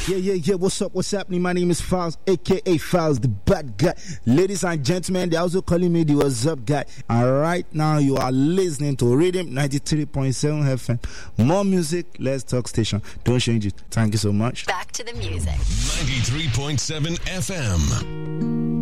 Yeah. What's up? What's happening? My name is Files, aka Files, the bad guy. Ladies and gentlemen, they're also calling me the What's Up guy. And right now, you are listening to Rhythm 93.7 FM. More music, let's talk station. Don't change it. Thank you so much. Back to the music. 93.7 FM.